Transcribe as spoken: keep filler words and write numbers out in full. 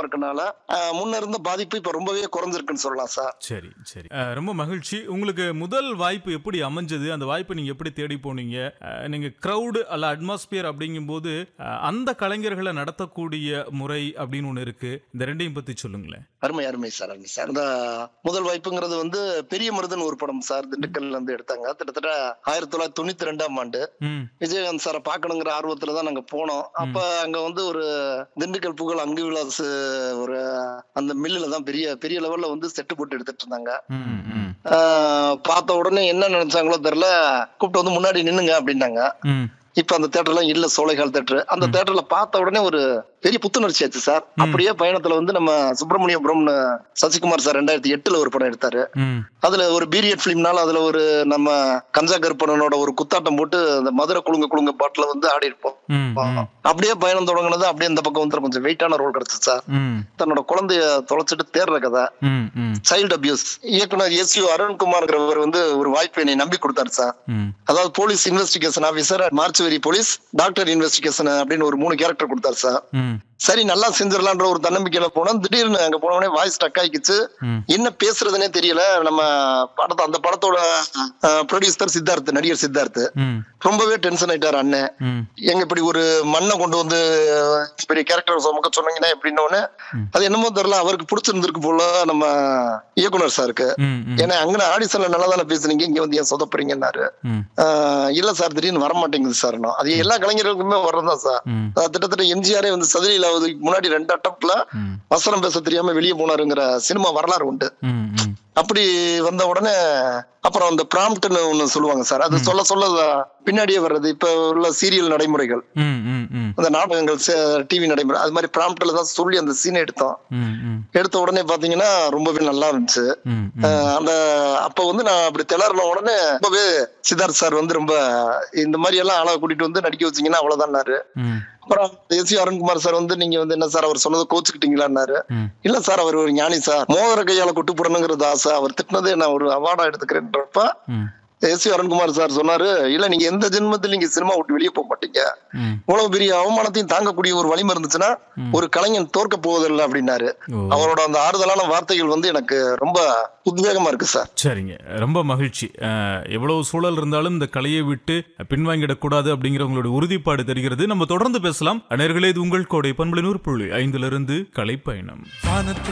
இருக்கனால முன்ன இருந்த பாதிப்பு இப்ப ரொம்பவே குறைஞ்சிருக்குன்னு சொல்லலாம் சார். சரி சரி, ரொம்ப மகிழ்ச்சி. உங்களுக்கு முதல் வாய்ப்பு எப்படி அமைஞ்சது? அந்த வாய்ப்பை நீங்க எப்படி தேடி போனீங்க? நீங்க கிரவுடு அல்ல அட்மாஸ்பியர் அப்படிங்கும் போது அந்த கலைஞர்களை நடத்தக்கூடிய முறை அப்படின்னு ஒண்ணு இருக்கு. இந்த ரெண்டையும் பத்தி சொல்லுங்களேன். அருமை அருமை சார், அருமை சார். இந்த முதல் வாய்ப்புங்கிறது வந்து பெரிய மருதன் ஒரு படம் சார், திண்டுக்கல்ல இருந்து எடுத்தாங்க. கிட்டத்தட்ட ஆயிரத்தி தொள்ளாயிரத்தி தொண்ணூத்தி ரெண்டாம் ஆண்டு விஜயகாந்த் சாரை பாக்கணுங்கிற ஆர்வத்துலதான் நாங்க போனோம். அப்ப அங்க வந்து ஒரு திண்டுக்கல் புகழ் அங்கு விலாஸ் ஒரு அந்த மில்லுல தான் பெரிய பெரிய லெவல்ல வந்து செட்டு போட்டு எடுத்துட்டு இருந்தாங்க. பார்த்த உடனே என்ன நினைச்சாங்களோ தெரியல, கூப்பிட்டு வந்து முன்னாடி நின்னுங்க அப்படின்னாங்க. இப்ப அந்த தேட்டர் எல்லாம் இல்ல, சோலைகால் தேட்டர். அந்த தேட்டர்ல பார்த்த உடனே ஒரு பெரிய புத்துணர்ச்சி ஆச்சு சார். அப்படியே பயணத்துல வந்து நம்ம சுப்பிரமணியபுரம்னு சசிகுமார் சார் ரெண்டாயிரத்தி எட்டுல ஒரு படம் எடுத்தாரு. அதுல ஒரு பீரியட் பிலிம்னால அதுல ஒரு நம்ம கஞ்சா கருப்பனோட ஒரு குத்தாட்டம் போட்டு அந்த மதுரை குழுங்க குழுங்க பாட்டுல வந்து ஆடி இருப்போம். அப்படியே பயணம் தொடங்கினது. அப்படியே இந்த பக்கம் வந்து கொஞ்சம் வெயிட்டான ரோல் கிடைச்சு சார். தன்னோட குழந்தைய தொலைச்சிட்டு தேர்ற கதை, சைல்டு அபியூஸ். இயக்குனர் எஸ் யு அருண்குமார்ங்கிறவர் வந்து ஒரு வாய்ப்பு என்னை நம்பி கொடுத்தாரு சார். அதாவது police investigation officer, mortuary police, doctor investigation அப்படின்னு ஒரு மூணு கேரக்டர் கொடுத்தாரு சார். சரி, நல்லா செஞ்சிடலான்ற ஒரு தன்னம்பிக்கையில போனா திடீர்னு அங்க போனோடனே வாய்ஸ் ஸ்டக் ஆயிடுச்சு. என்ன பேசுறதுன்னே தெரியல. நம்ம படத்தை அந்த படத்தோட ப்ரொடியூசர் சித்தார்த், நடிகர் சித்தார்த் ரொம்பவே டென்ஷன் ஆயிட்டாரு. அண்ணன் எங்க இப்படி ஒரு மண்ணை கொண்டு வந்து பெரிய கேரக்டர் சுமக்க சொன்னீங்கன்னா எப்படின்னு. அது என்னமோ தெரியல, அவருக்கு பிடிச்சிருந்திருக்கு போல நம்ம இயக்குனர் சாருக்கு. ஏன்னா அங்கே ஆடிஷன்ல நல்லா தானே பேசுனீங்க, இங்க வந்து ஏன் சொதப்புறீங்கன்னாரு. இல்ல சார், திடீர்னு வரமாட்டேங்குது சார். அது எல்லா கலைஞர்களுக்குமே வர்றதுதான் சார். கிட்டத்தட்ட எம்ஜிஆரே வந்து சதுரையில் முன்னாடி ரெண்டு அட்டம்ப்ட்ல வசனம் பேச தெரியாம வெளியே போனாருங்கிற சினிமா வரலாறு உண்டு. அப்படி வந்த உடனே அப்புறம் அந்த ப்ராம்ப்ட்னு ஒண்ணு சொல்லுவாங்க சார். அது சொல்ல சொல்ல பின்னாடியே வர்றது இப்ப உள்ள சீரியல் நடைமுறைகள், அந்த நாடகங்கள், டிவி நடைமுறை, அது மாதிரி ப்ராம்ப்ட்ல தான் சொல்லி அந்த சீனை எடுத்தோம். எடுத்த உடனே பாத்தீங்கன்னா ரொம்பவே நல்லா இருந்துச்சு. அந்த அப்ப வந்து நான் அப்படி திளறின உடனே ரொம்பவே சித்தார்த் சார் வந்து ரொம்ப இந்த மாதிரி எல்லாம் ஆளை கூட்டிட்டு வந்து நடிக்க வச்சீங்கன்னா அவ்வளவுதான்னாரு. அப்புறம் எஸ் சி அருண்குமார் சார் வந்து நீங்க வந்து என்ன சார் அவர் சொன்னதை கோச்சுக்கிட்டீங்களான்னாரு. இல்ல சார், அவர் ஒரு ஞானி சார், மோதிர கையால குட்டு போடணுங்கிறது ஆசை, அவர் திட்டினதே நான் ஒரு அவார்டா எடுத்துக்கிறேன்றப்ப எஸ் சி அருண்குமார் சார் சொன்னாரு, இல்ல நீங்க எந்த ஜென்மத்தில் நீங்க சினிமா விட்டு வெளியே போக மாட்டீங்க, இவ்வளவு பெரிய அவமானத்தையும் தாங்கக்கூடிய ஒரு வலிமை இருந்துச்சுன்னா ஒரு கலைஞன் தோற்க போவதில்லை அப்படின்னாரு. அவரோட அந்த ஆறுதலான வார்த்தைகள் வந்து எனக்கு ரொம்ப உத்வேகமா இருக்கு சார். சரிங்க, ரொம்ப மகிழ்ச்சி. எவ்வளவு சூழல் இருந்தாலும் இந்த கலையை விட்டு பின்வாங்கிடக்கூடாது அப்படிங்கிற உங்களுடைய உறுதிப்பாடு தெரிகிறது. நம்ம தொடர்ந்து பேசலாம். நேயர்களே, இது உங்கள் கோடை பண்பலை நூறு புள்ளி ஐந்துல இருந்து கலை பயணம்.